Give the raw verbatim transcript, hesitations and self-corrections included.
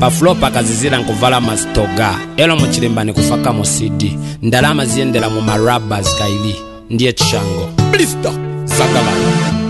paflopa kazizira nkuvala masitoga elo muchilimba nikufaka mu C D ndalama ziyendera mu marabas kaili ndiye chishango Blister Zagabana